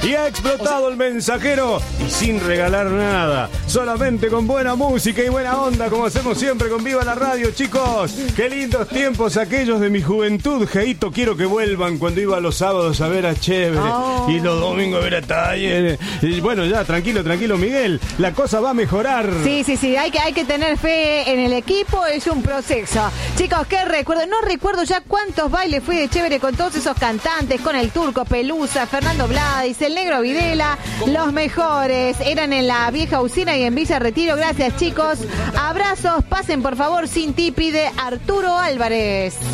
Y ha explotado el mensajero y sin regalar nada, solamente con buena música y buena onda, como hacemos siempre con Viva la Radio, chicos. Qué lindos tiempos aquellos de mi juventud, Jeito. Quiero que vuelvan cuando iba los sábados a ver a Chévere y los domingos a ver a Taller. Y bueno, ya, tranquilo, Miguel. La cosa va a mejorar. Sí, hay que tener fe en el equipo, es un proceso. Chicos, ¿qué recuerdo? No recuerdo ya cuántos bailes fui de Chévere con todos esos cantantes, con el Turco Pelusa, Fernando Blades, el Negro Videla. Los mejores eran en la vieja usina y en Villa Retiro. Gracias, chicos. Abrazos, pasen por favor sin tipi de Arturo Álvarez.